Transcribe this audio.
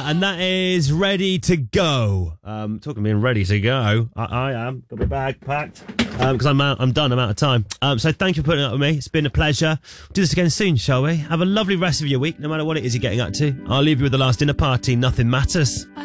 And that is Ready to Go. Talking of being ready to go, I am. Got my bag packed. Because I'm done, I'm out of time. So thank you for putting up with me. It's been a pleasure. We'll do this again soon, shall we? Have a lovely rest of your week, no matter what it is you're getting up to. I'll leave you with the last dinner party. Nothing matters.